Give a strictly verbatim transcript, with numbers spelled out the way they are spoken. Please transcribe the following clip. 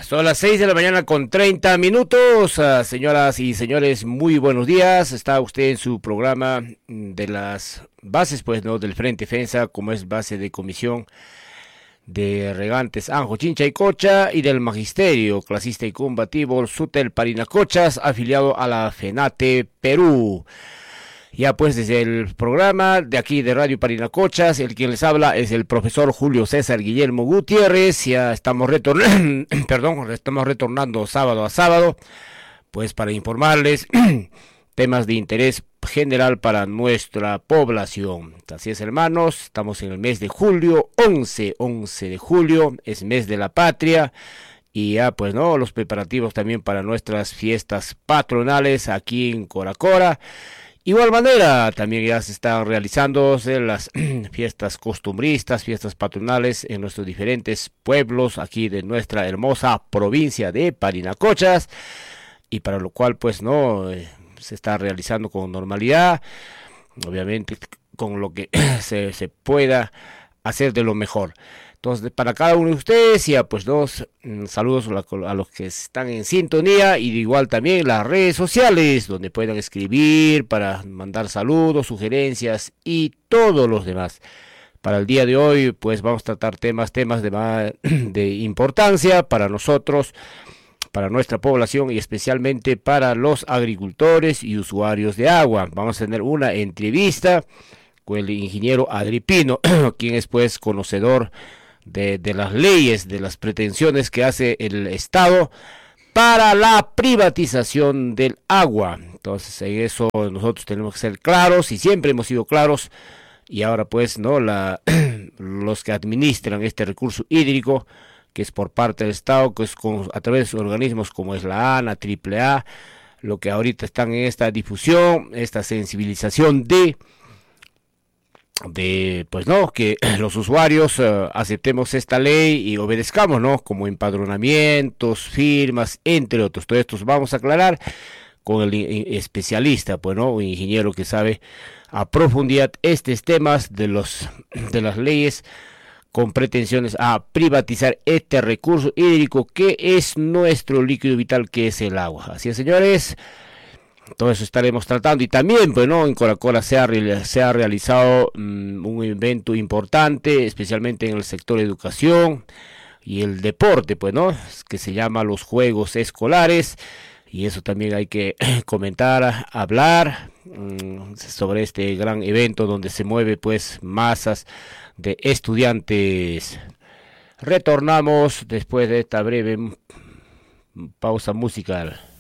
Son las seis de la mañana con treinta minutos. Uh, señoras y señores, muy buenos días. Está usted en su programa de las bases, pues, ¿no? Del Frente Defensa, como es base de comisión de regantes Anjo, Chincha y Cocha, y del Magisterio Clasista y Combativo Sutel Parinacochas, afiliado a la FENATE Perú. Ya pues desde el programa de aquí de Radio Parinacochas, el quien les habla es el profesor Julio César Guillermo Gutiérrez. Ya estamos retornando, perdón, estamos retornando sábado a sábado, pues para informarles temas de interés general para nuestra población. Así es, hermanos, estamos en el mes de julio, once, once de julio, es mes de la patria. Y ya pues no, los preparativos también para nuestras fiestas patronales aquí en Coracora. Igual manera, también ya se están realizando las fiestas costumbristas, fiestas patronales en nuestros diferentes pueblos aquí de nuestra hermosa provincia de Parinacochas, y para lo cual pues no eh, se está realizando con normalidad, obviamente con lo que se, se pueda hacer de lo mejor. Entonces, para cada uno de ustedes, ya pues dos mm, saludos a, a los que están en sintonía, y de igual también las redes sociales, donde puedan escribir para mandar saludos, sugerencias y todos los demás. Para el día de hoy, pues vamos a tratar temas, temas de, de importancia para nosotros, para nuestra población y especialmente para los agricultores y usuarios de agua. Vamos a tener una entrevista con el ingeniero Adri Pino, quien es pues conocedor De, de las leyes, de las pretensiones que hace el Estado para la privatización del agua. Entonces en eso nosotros tenemos que ser claros, y siempre hemos sido claros, y ahora pues no la los que administran este recurso hídrico, que es por parte del Estado, que es con, a través de organismos como es la ANA, triple A, lo que ahorita están en esta difusión, esta sensibilización de de pues no que los usuarios uh, aceptemos esta ley y obedezcamos, no, como empadronamientos, firmas, entre otros. Todo esto vamos a aclarar con el especialista, pues no, un ingeniero que sabe a profundidad estos temas de los de las leyes con pretensiones a privatizar este recurso hídrico que es nuestro líquido vital, que es el agua. Así es, señores, todo eso estaremos tratando. Y también, pues, ¿no? En Coracora se ha, se ha realizado um, un evento importante, especialmente en el sector educación y el deporte, pues, ¿no? Que se llama los Juegos Escolares. Y eso también hay que comentar, hablar um, sobre este gran evento donde se mueve, pues, masas de estudiantes. Retornamos después de esta breve pausa musical.